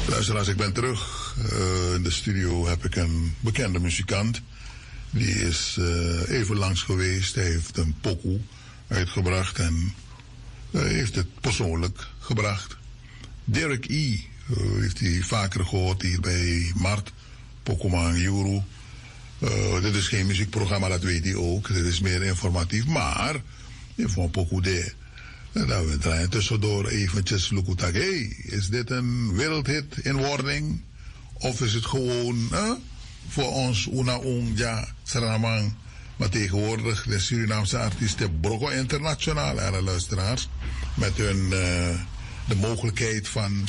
Luisteraars, ik ben terug. In de studio heb ik een bekende muzikant. Die is even langs geweest. Hij heeft een pokoe uitgebracht en heeft het persoonlijk gebracht. Derek E. Heeft hij vaker gehoord hier bij Mart, Pokémon Euro. Dit is geen muziekprogramma, dat weet hij ook. Dit is meer informatief, maar van pokoe de. Nou, we draaien tussendoor eventjes Lukutak. Hey, is dit een wereldhit in wording? Of is het gewoon voor ons una ja, Saramang. Maar tegenwoordig de Surinaamse artiesten Brocco Internationaal en de luisteraars. Met hun de mogelijkheid van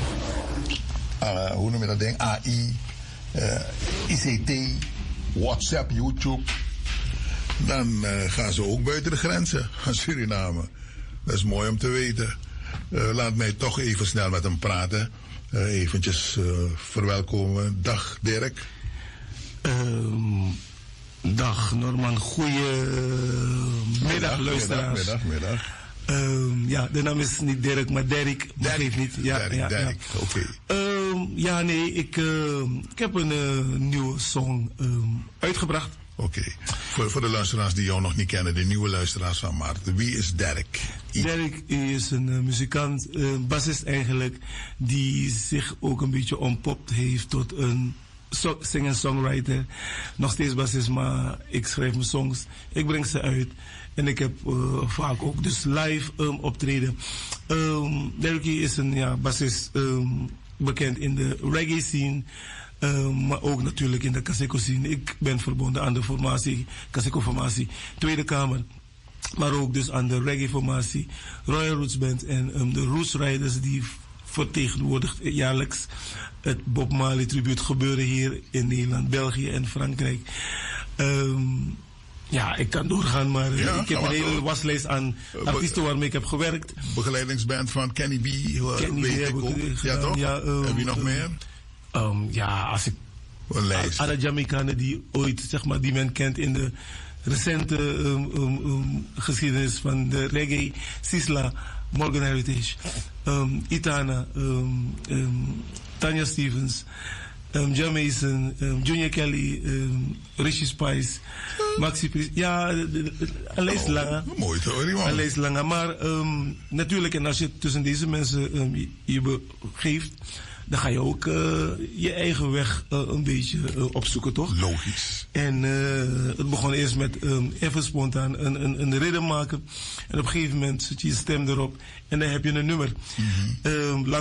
hoe noem je dat ding? AI, ICT, WhatsApp, YouTube. Dan gaan ze ook buiten de grenzen van Suriname. Dat is mooi om te weten. Laat mij toch even snel met hem praten. Eventjes verwelkomen. Dag Dirk. Dag Norman, goedemiddag luisteraars. Middag. Ja, de naam is niet Dirk, maar Derek. Begrijp niet. Ja, Derek. Oké. Ja, nee, ik heb een nieuwe song uitgebracht. Oké. Voor de luisteraars die jou nog niet kennen, de nieuwe luisteraars van Maarten. Wie is Derek? Derek is een muzikant, bassist eigenlijk, die zich ook een beetje ontpopt heeft tot een singer-songwriter. Nog steeds bassist, maar ik schrijf mijn songs, ik breng ze uit. En ik heb vaak ook dus live optreden. Derek is een bassist, bekend in de reggae scene. Maar ook natuurlijk in de Kaseko scene. Ik ben verbonden aan de formatie, Kaseko formatie, Tweede Kamer. Maar ook dus aan de reggae formatie, Royal Roots Band en de Roots Riders die vertegenwoordigt jaarlijks het Bob Marley tribuut gebeuren hier in Nederland, België en Frankrijk. Ja, ik kan doorgaan, maar ik heb een hele waslijst aan artiesten waarmee ik heb gewerkt. Begeleidingsband van Kenny B. Kenny weet ik ook. Ja, toch? Ja, heb je nog meer? Als ik alle Jamaicanen die ooit, zeg maar, die men kent in de recente geschiedenis van de reggae, Sisla, Morgan Heritage, Itana, Tanya Stevens, John Mason, Junior Kelly, Richie Spice, Maxi Priest. Ja, een lijst langer. Mooi te horen, man. Een lijst langer. Maar natuurlijk, en als je tussen deze mensen je begeeft, dan ga je ook je eigen weg een beetje opzoeken, toch? Logisch. En het begon eerst met even spontaan een ritme maken. En op een gegeven moment zet je je stem erop en dan heb je een nummer.